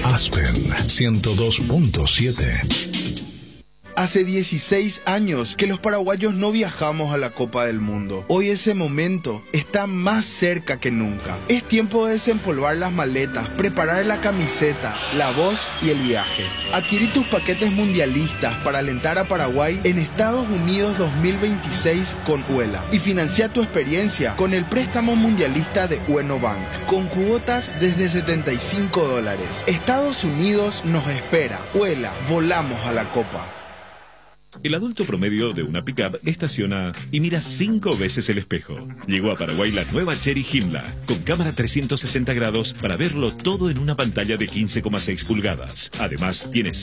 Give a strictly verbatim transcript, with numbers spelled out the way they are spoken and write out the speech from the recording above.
Aspen ciento dos punto siete. Hace dieciséis años que los paraguayos no viajamos a la Copa del Mundo. Hoy ese momento está más cerca que nunca. Es tiempo de desempolvar las maletas, preparar la camiseta, la voz y el viaje. Adquirí tus paquetes mundialistas para alentar a Paraguay en Estados Unidos dos mil veintiséis con Uela y financia tu experiencia con el préstamo mundialista de Ueno Bank con cuotas desde setenta y cinco dólares. Estados Unidos nos espera. Uela, volamos a la Copa. El adulto promedio de una pickup estaciona y mira cinco veces el espejo. Llegó a Paraguay la nueva Chery Himla, con cámara trescientos sesenta grados para verlo todo en una pantalla de quince coma seis pulgadas. Además, tiene